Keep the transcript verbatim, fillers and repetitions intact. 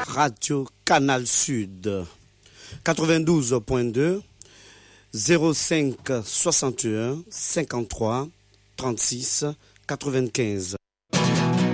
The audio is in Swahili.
Radio Canal Sud quatre-vingt-douze point deux zéro cinq soixante et un cinquante-trois trente-six quatre-vingt-quinze.